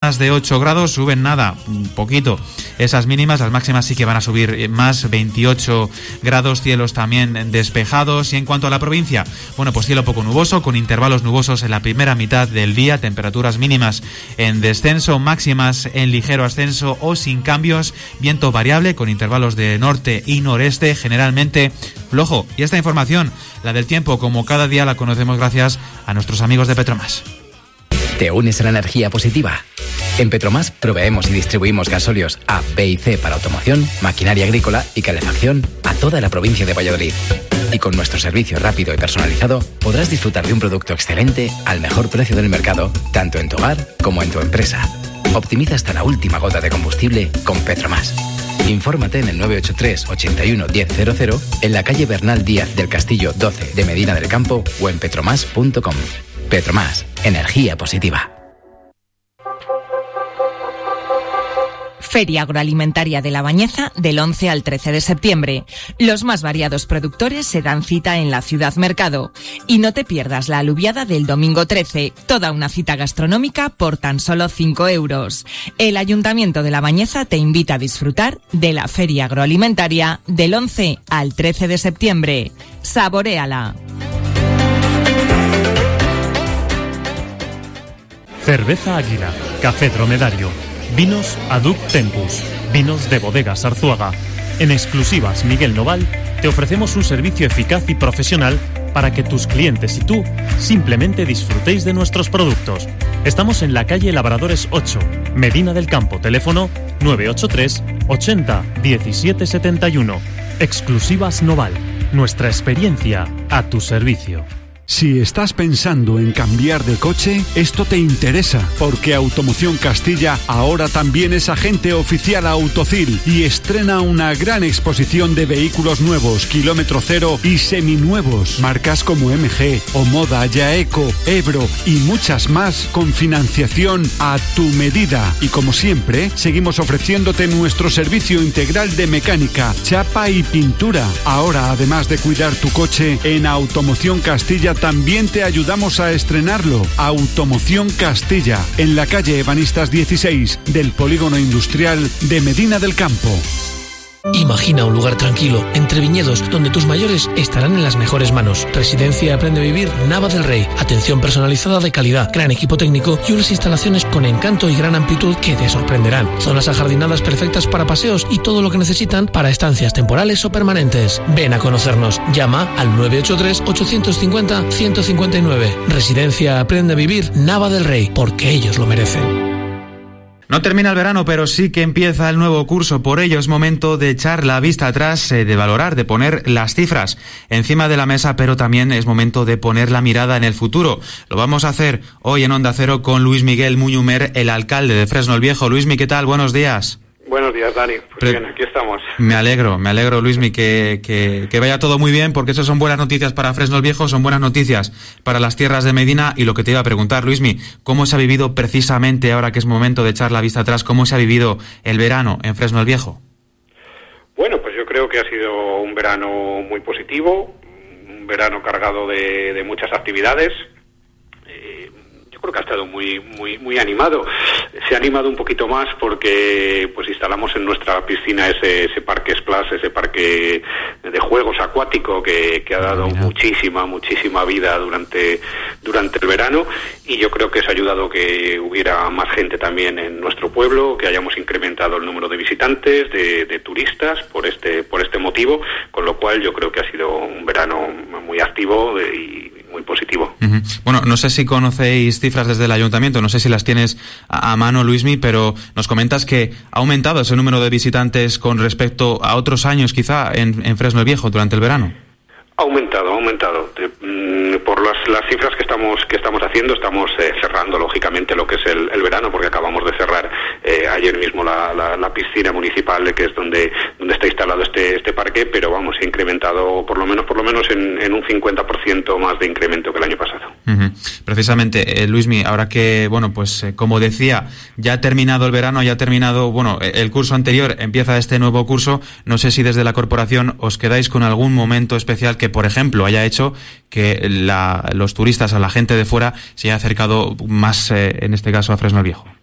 de 8 grados, suben nada, un poquito esas mínimas, las máximas sí que van a subir más, 28 grados, cielos también despejados. Y en cuanto a la provincia, bueno, pues cielo poco nuboso, con intervalos nubosos en la primera mitad del día, temperaturas mínimas en descenso, máximas en ligero ascenso o sin cambios, viento variable con intervalos de norte y noreste, generalmente flojo. Y esta información, la del tiempo, como cada día, la conocemos gracias a nuestros amigos de Petromás. ¿Te unes a la energía positiva? En Petromás proveemos y distribuimos gasóleos A, B y C para automoción, maquinaria agrícola y calefacción a toda la provincia de Valladolid. Y con nuestro servicio rápido y personalizado podrás disfrutar de un producto excelente al mejor precio del mercado, tanto en tu hogar como en tu empresa. Optimiza hasta la última gota de combustible con Petromás. Infórmate en el 983 81 1000, en la calle Bernal Díaz del Castillo 12 de Medina del Campo o en petromás.com. Petromás, energía positiva. Feria Agroalimentaria de La Bañeza del 11 al 13 de septiembre. Los más variados productores se dan cita en la Ciudad Mercado. Y no te pierdas la alubiada del domingo 13, toda una cita gastronómica por tan solo 5 euros. El Ayuntamiento de La Bañeza te invita a disfrutar de la Feria Agroalimentaria del 11 al 13 de septiembre. Saboréala. Cerveza Águila, Café Dromedario, vinos Aduc Tempus, vinos de Bodegas Arzuaga. En exclusivas Miguel Noval te ofrecemos un servicio eficaz y profesional para que tus clientes y tú simplemente disfrutéis de nuestros productos. Estamos en la calle Labradores 8, Medina del Campo, teléfono 983 80 17 71. Exclusivas Noval, nuestra experiencia a tu servicio. Si estás pensando en cambiar de coche, esto te interesa, porque Automoción Castilla ahora también es agente oficial Autocil y estrena una gran exposición de vehículos nuevos, kilómetro cero y seminuevos, marcas como MG, Omoda, Yaeco, Ebro y muchas más con financiación a tu medida. Y como siempre, seguimos ofreciéndote nuestro servicio integral de mecánica, chapa y pintura. Ahora, además de cuidar tu coche, en Automoción Castilla también te ayudamos a estrenarlo. Automoción Castilla, en la calle Ebanistas 16 del Polígono Industrial de Medina del Campo. Imagina un lugar tranquilo, entre viñedos, donde tus mayores estarán en las mejores manos. Residencia Aprende a Vivir Nava del Rey. Atención personalizada de calidad, gran equipo técnico y unas instalaciones con encanto y gran amplitud que te sorprenderán. Zonas ajardinadas perfectas para paseos y todo lo que necesitan para estancias temporales o permanentes. Ven a conocernos. Llama al 983 850 159. Residencia Aprende a Vivir Nava del Rey, porque ellos lo merecen. No termina el verano, pero sí que empieza el nuevo curso. Por ello es momento de echar la vista atrás, de valorar, de poner las cifras encima de la mesa, pero también es momento de poner la mirada en el futuro. Lo vamos a hacer hoy en Onda Cero con Luis Miguel Muñumer, el alcalde de Fresno el Viejo. Luismi, ¿qué tal? Buenos días. Buenos días, Dani. Pues bien, aquí estamos. Me alegro, Luismi, que vaya todo muy bien, porque eso son buenas noticias para Fresno el Viejo, son buenas noticias para las tierras de Medina. Y lo que te iba a preguntar, Luismi, ¿cómo se ha vivido precisamente ahora que es momento de echar la vista atrás, cómo se ha vivido el verano en Fresno el Viejo? Bueno, pues yo creo que ha sido un verano muy positivo, un verano cargado de muchas actividades. Yo creo que ha estado muy animado. Se ha animado un poquito más porque pues instalamos en nuestra piscina ese parque splash, ese parque de juegos acuático que ha dado muchísima vida durante el verano, y yo creo que eso ha ayudado a que hubiera más gente también en nuestro pueblo, que hayamos incrementado el número de visitantes, de turistas por este motivo, con lo cual yo creo que ha sido un verano muy activo y muy positivo. Uh-huh. Bueno, no sé si conocéis cifras desde el ayuntamiento, no sé si las tienes a mano, Luismi, pero nos comentas que ha aumentado ese número de visitantes con respecto a otros años, quizá, en Fresno el Viejo durante el verano. Ha aumentado. Por las cifras que estamos haciendo, estamos cerrando lógicamente lo que es el verano, porque acabamos de cerrar ayer mismo la piscina municipal, que es donde está instalado este parque, pero vamos, ha incrementado por lo menos en un 50% más de incremento que el año pasado. Uh-huh. Precisamente, Luismi, ahora que, bueno, pues como decía, ya ha terminado el verano, ya ha terminado, bueno, el curso anterior, empieza este nuevo curso, no sé si desde la corporación os quedáis con algún momento especial que, por ejemplo, haya hecho que los turistas, a la gente de fuera, se haya acercado más, en este caso, a Fresno el Viejo.